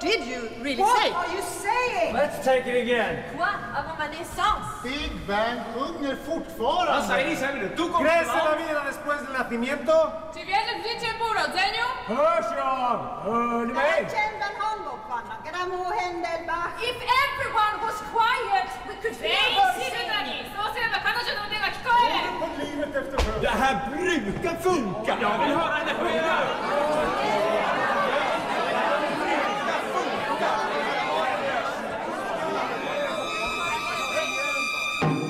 did you really say? What are you saying? Let's take it again. Quoi? Avant ma naissance? Big Bang sjunger fortfarande. ¿Crece la vida después del nacimiento? Czy wiesz, w życiu po urodzeniu? Hörs jag? Hör ni mig? Kände handbollspanna, gramo händer bak. If everyone was quiet, we could feel her singing. そうすれば彼女の腕が聞こえる。 Det här brukar funka. Jag vill höra henne